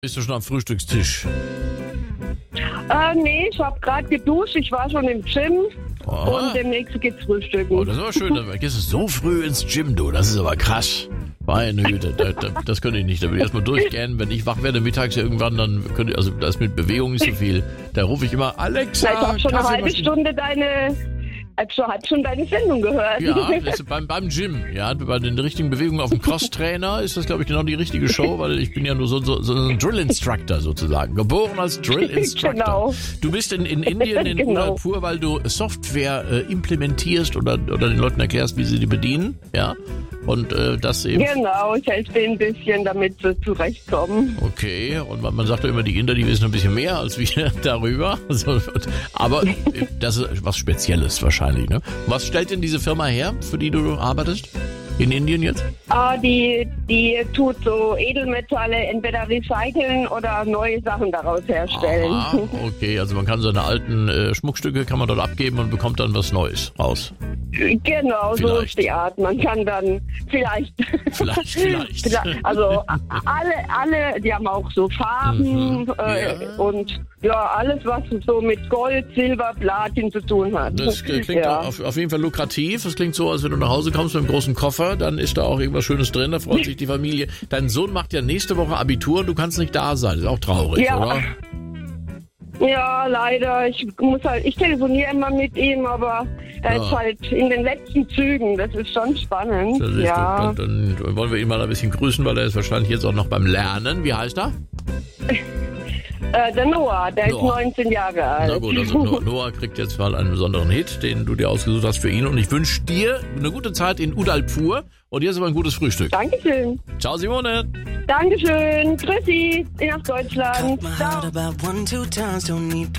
Bist du schon am Frühstückstisch? Nee, ich habe gerade geduscht. Ich war schon im Gym. Und demnächst geht's frühstücken. Oh, das ist aber schön. Da gehst du so früh ins Gym, du. Das ist aber krass. Meine Güte, das könnte ich nicht. Da würde ich erstmal durchgehen. Wenn ich wach werde mittags irgendwann, dann könnte ich, also da ist mit Bewegung nicht so viel. Da rufe ich immer, Alexa, ich habe schon eine halbe Stunde deine Sendung gehört. Ja, das ist beim Gym. Ja, bei den richtigen Bewegungen auf dem Crosstrainer ist das, glaube ich, genau die richtige Show, weil ich bin ja nur so ein Drill-Instructor sozusagen. Geboren als Drill-Instructor. Genau. Du bist in Indien, in Udaipur, weil du Software implementierst oder den Leuten erklärst, wie sie die bedienen. Ja. Und das eben. Genau, ich helfe denen ein bisschen, damit sie zurechtkommen. Okay, und man sagt ja immer, die Inder, die wissen ein bisschen mehr als wir darüber. Also, aber das ist was Spezielles wahrscheinlich, ne? Was stellt denn diese Firma her, für die du arbeitest? In Indien jetzt? Die tut so Edelmetalle entweder recyceln oder neue Sachen daraus herstellen. Aha, okay, also man kann seine alten Schmuckstücke kann man dort abgeben und bekommt dann was Neues raus. Genau, vielleicht. So ist die Art. Man kann dann vielleicht. Also alle, die haben auch so Farben und ja, alles, was so mit Gold, Silber, Platin zu tun hat. Das klingt auf jeden Fall lukrativ. Das klingt so, als wenn du nach Hause kommst mit einem großen Koffer, dann ist da auch irgendwas Schönes drin, da freut sich die Familie. Dein Sohn macht ja nächste Woche Abitur und du kannst nicht da sein. Ist auch traurig, oder? Ja, leider. Ich telefoniere immer mit ihm, aber er ist halt in den letzten Zügen. Das ist schon spannend. Dann wollen wir ihn mal ein bisschen grüßen, weil er ist wahrscheinlich jetzt auch noch beim Lernen. Wie heißt er? Der Noah, der ist 19 Jahre alt. Na gut, also Noah kriegt jetzt mal einen besonderen Hit, den du dir ausgesucht hast für ihn. Und ich wünsche dir eine gute Zeit in Udaipur und jetzt aber ein gutes Frühstück. Dankeschön. Ciao, Simone. Dankeschön. Grüssi nach Deutschland. Ciao.